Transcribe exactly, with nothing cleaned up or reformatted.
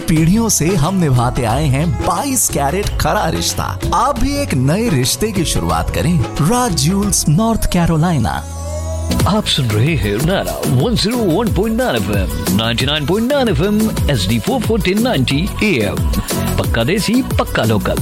पीढ़ियों से हम निभाते आए हैं बाईस कैरेट खरा रिश्ता। आप भी एक नए रिश्ते की शुरुआत करें। राज ज्यूल्स, नॉर्थ कैरोलिना। आप सुन रहे हैं नारा one zero one point nine FM, ninety nine point nine FM, HD four forty ninety am. पक्का देसी, पक्का लोकल।